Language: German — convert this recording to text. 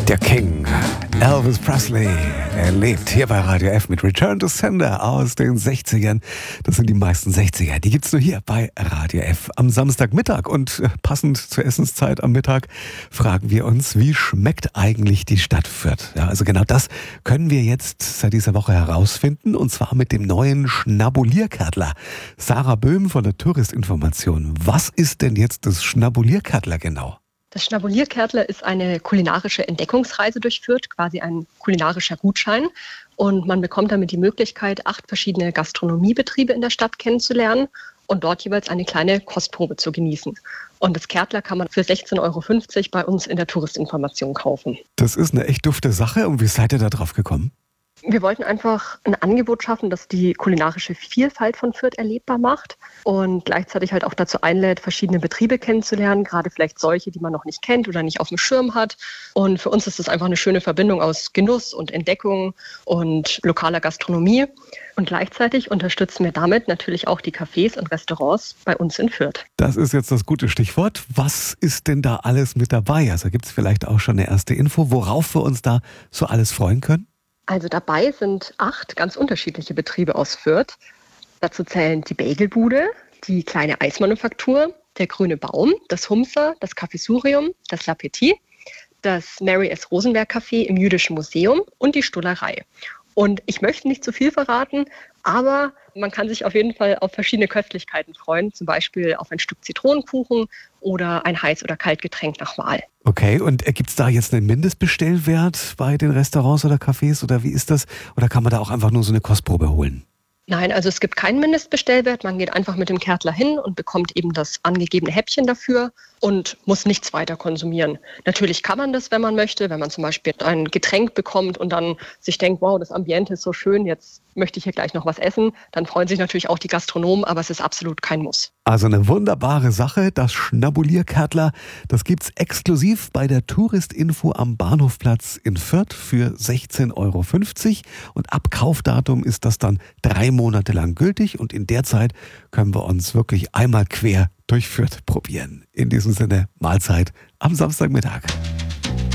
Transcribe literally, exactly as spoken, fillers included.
Der King, Elvis Presley, er lebt hier bei Radio F mit Return to Sender aus den sechzigern. Das sind die meisten sechziger. Die gibt's nur hier bei Radio F am Samstagmittag. Und passend zur Essenszeit am Mittag fragen wir uns, wie schmeckt eigentlich die Stadt Fürth? Ja, also genau das können wir jetzt seit dieser Woche herausfinden. Und zwar mit dem neuen Schnabulierkärtler. Sarah Böhm von der Touristinformation. Was ist denn jetzt das Schnabulierkärtler genau? Das Schnabulierkärtler ist eine kulinarische Entdeckungsreise durch Fürth, quasi ein kulinarischer Gutschein. Und man bekommt damit die Möglichkeit, acht verschiedene Gastronomiebetriebe in der Stadt kennenzulernen und dort jeweils eine kleine Kostprobe zu genießen. Und das Kärtler kann man für sechzehn Euro fünfzig bei uns in der Touristinformation kaufen. Das ist eine echt dufte Sache. Und wie seid ihr da drauf gekommen? Wir wollten einfach ein Angebot schaffen, das die kulinarische Vielfalt von Fürth erlebbar macht und gleichzeitig halt auch dazu einlädt, verschiedene Betriebe kennenzulernen, gerade vielleicht solche, die man noch nicht kennt oder nicht auf dem Schirm hat. Und für uns ist das einfach eine schöne Verbindung aus Genuss und Entdeckung und lokaler Gastronomie. Und gleichzeitig unterstützen wir damit natürlich auch die Cafés und Restaurants bei uns in Fürth. Das ist jetzt das gute Stichwort. Was ist denn da alles mit dabei? Also gibt es vielleicht auch schon eine erste Info, worauf wir uns da so alles freuen können? Also dabei sind acht ganz unterschiedliche Betriebe aus Fürth. Dazu zählen die Bagelbude, die kleine Eismanufaktur, der Grüne Baum, das Humser, das Cafésurium, das La Petit, das Mary S. Rosenberg Café im Jüdischen Museum und die Stullerei. Und ich möchte nicht zu viel verraten, aber man kann sich auf jeden Fall auf verschiedene Köstlichkeiten freuen, zum Beispiel auf ein Stück Zitronenkuchen oder ein Heiß- oder Kaltgetränk nach Wahl. Okay, und gibt es da jetzt einen Mindestbestellwert bei den Restaurants oder Cafés oder wie ist das? Oder kann man da auch einfach nur so eine Kostprobe holen? Nein, also es gibt keinen Mindestbestellwert. Man geht einfach mit dem Kärtler hin und bekommt eben das angegebene Häppchen dafür und muss nichts weiter konsumieren. Natürlich kann man das, wenn man möchte, wenn man zum Beispiel ein Getränk bekommt und dann sich denkt, wow, das Ambiente ist so schön, jetzt möchte ich hier gleich noch was essen. Dann freuen sich natürlich auch die Gastronomen, aber es ist absolut kein Muss. Also eine wunderbare Sache, das Schnabulierkärtler, das gibt's exklusiv bei der Touristinfo am Bahnhofplatz in Fürth für sechzehn Euro fünfzig und ab Kaufdatum ist das dann drei Monate lang gültig und in der Zeit können wir uns wirklich einmal quer durch Fürth probieren. In diesem Sinne, Mahlzeit am Samstagmittag.